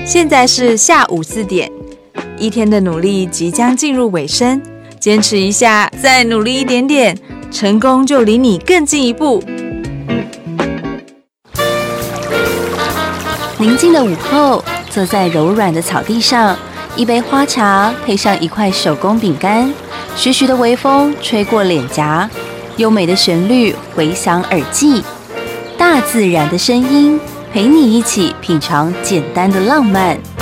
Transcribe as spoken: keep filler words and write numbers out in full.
现在是下午四点，一天的努力即将进入尾声，坚持一下，再努力一点点，成功就离你更近一步。 宁静的午后，坐在柔软的草地上，一杯花茶配上一块手工饼干，徐徐的微风吹过脸颊，优美的旋律回响耳际，大自然的声音陪你一起品尝简单的浪漫。